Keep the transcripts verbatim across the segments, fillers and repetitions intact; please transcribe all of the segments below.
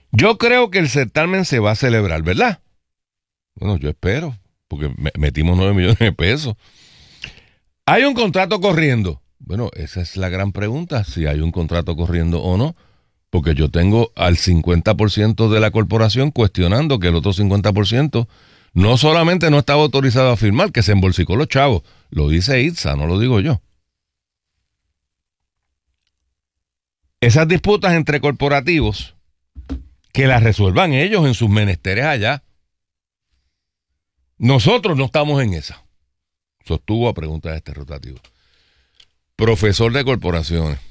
Yo creo que el certamen se va a celebrar, ¿verdad? Bueno, yo espero, porque me- metimos nueve millones de pesos. ¿Hay un contrato corriendo? Bueno, esa es la gran pregunta, si hay un contrato corriendo o no, porque yo tengo al cincuenta por ciento de la corporación cuestionando que el otro cincuenta por ciento no solamente no estaba autorizado a firmar, que se embolsicó los chavos, lo dice Itza, no lo digo yo. Esas disputas entre corporativos, que las resuelvan ellos en sus menesteres allá. Nosotros no estamos en esa. Sostuvo a preguntas de este rotativo. Profesor de corporaciones.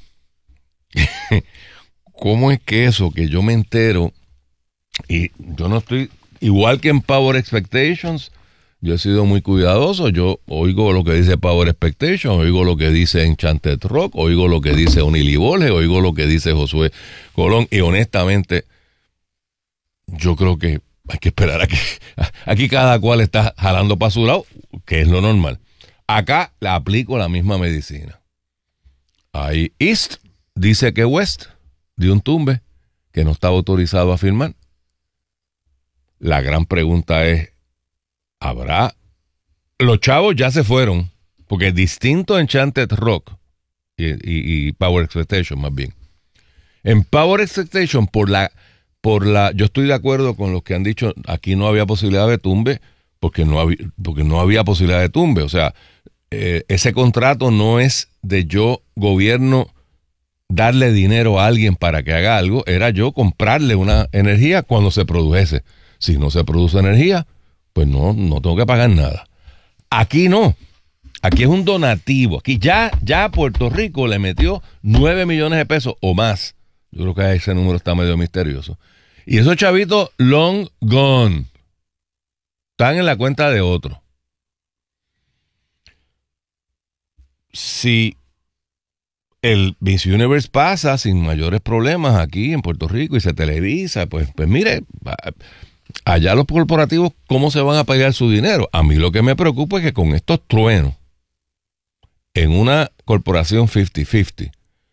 ¿Cómo es que eso que yo me entero y yo no estoy igual que en Power Expectations? Yo he sido muy cuidadoso, yo oigo lo que dice Power Expectations, oigo lo que dice Enchanted Rock, oigo lo que dice Onili Borges, oigo lo que dice Josué Colón y honestamente yo creo que hay que esperar a que aquí cada cual está jalando para su lado, que es lo normal. Acá la aplico la misma medicina. Ahí East dice que West dio un tumbe que no estaba autorizado a firmar. La gran pregunta es, ¿habrá? Los chavos ya se fueron, porque es distinto Enchanted Rock y, y, y Power Expectation más bien. En Power Expectation, por la, por la, yo estoy de acuerdo con los que han dicho, aquí no había posibilidad de tumbe, porque no había, porque no había posibilidad de tumbe. O sea, eh, ese contrato no es de yo, gobierno, darle dinero a alguien para que haga algo, era yo comprarle una energía cuando se produjese. Si no se produce energía, pues no, no tengo que pagar nada. Aquí no. Aquí es un donativo. Aquí ya, ya Puerto Rico le metió nueve millones de pesos o más. Yo creo que ese número está medio misterioso. Y esos chavitos long gone. Están en la cuenta de otro. Si el Miss Universe pasa sin mayores problemas aquí en Puerto Rico y se televisa, pues, pues mire, allá los corporativos, ¿cómo se van a pagar su dinero? A mí lo que me preocupa es que con estos truenos, en una corporación cincuenta cincuenta,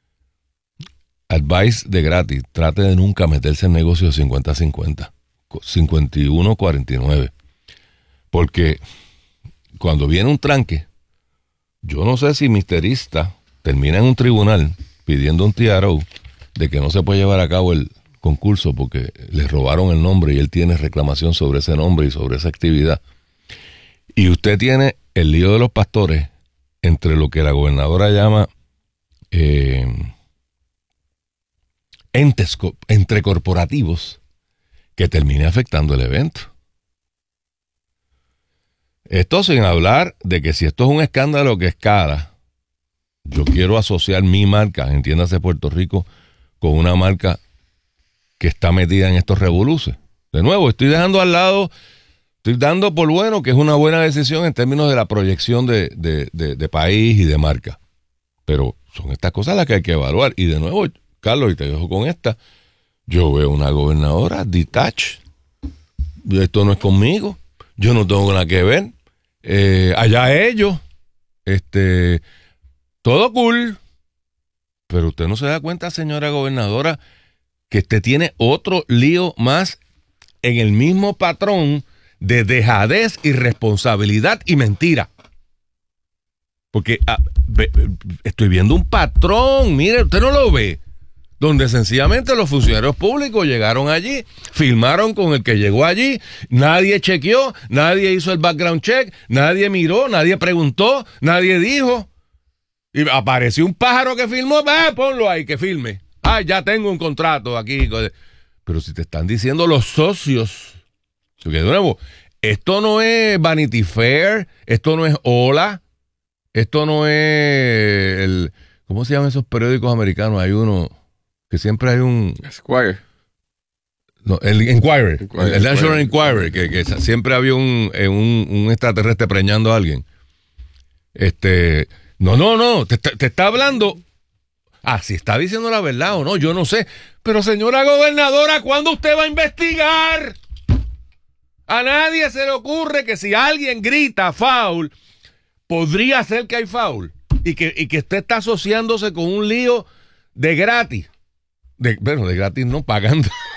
advice de gratis, trate de nunca meterse en negocio de cincuenta cincuenta, cincuenta y uno cuarenta y nueve. Porque cuando viene un tranque, yo no sé si misterista termina en un tribunal pidiendo un T R O de que no se puede llevar a cabo el concurso porque le robaron el nombre y él tiene reclamación sobre ese nombre y sobre esa actividad. Y usted tiene el lío de los pastores entre lo que la gobernadora llama eh, entes entre corporativos que termine afectando el evento. Esto sin hablar de que si esto es un escándalo que escala, yo quiero asociar mi marca, entiéndase Puerto Rico, con una marca que está metida en estos revoluces. De nuevo, estoy dejando al lado, estoy dando por bueno que es una buena decisión en términos de la proyección de, de, de, de país y de marca. Pero son estas cosas las que hay que evaluar. Y de nuevo, Carlos, y te dejo con esta, yo veo una gobernadora detached. Esto no es conmigo. Yo no tengo nada que ver. Eh, allá ellos. Este... Todo cool, pero usted no se da cuenta, señora gobernadora, que usted tiene otro lío más en el mismo patrón de dejadez, irresponsabilidad y mentira. Porque ah, ve, estoy viendo un patrón, mire, usted no lo ve, donde sencillamente los funcionarios públicos llegaron allí, filmaron con el que llegó allí, nadie chequeó, nadie hizo el background check, nadie miró, nadie preguntó, nadie dijo. Y apareció un pájaro que filmó, ah, ponlo ahí, que filme. Ah, ya tengo un contrato aquí. Pero si te están diciendo los socios, porque de nuevo, esto no es Vanity Fair, esto no es Hola, esto no es el, ¿cómo se llaman esos periódicos americanos? Hay uno que siempre hay un Esquire. No, el Inquirer, Inquirer el National Inquirer. Inquirer, que, que siempre había un, un, un extraterrestre preñando a alguien. Este... No, no, no, te, te, te está hablando. Ah, si está diciendo la verdad o no, yo no sé. Pero señora gobernadora, ¿cuándo usted va a investigar? A nadie se le ocurre que si alguien grita foul, podría ser que hay foul. Y que, y que usted está asociándose con un lío de gratis. De, bueno, de gratis no, pagando.